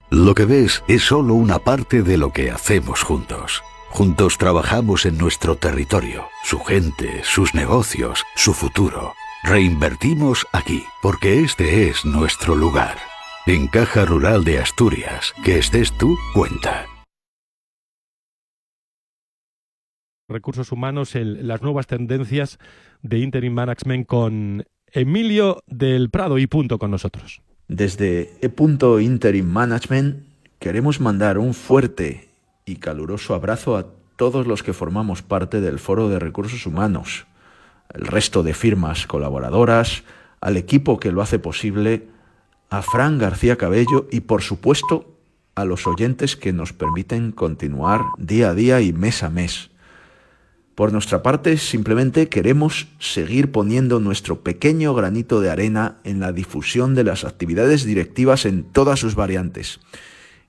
Lo que ves es solo una parte de lo que hacemos juntos. Juntos trabajamos en nuestro territorio, su gente, sus negocios, su futuro. Reinvertimos aquí, porque este es nuestro lugar. En Caja Rural de Asturias, que estés tú, cuenta. Recursos humanos, las nuevas tendencias de Interim Management con Emilio del Prado y Punto con nosotros. Desde Interim Management queremos mandar un fuerte y caluroso abrazo a todos los que formamos parte del Foro de Recursos Humanos, el resto de firmas colaboradoras, al equipo que lo hace posible, a Fran García Cabello y, por supuesto, a los oyentes que nos permiten continuar día a día y mes a mes. Por nuestra parte, simplemente queremos seguir poniendo nuestro pequeño granito de arena en la difusión de las actividades directivas en todas sus variantes.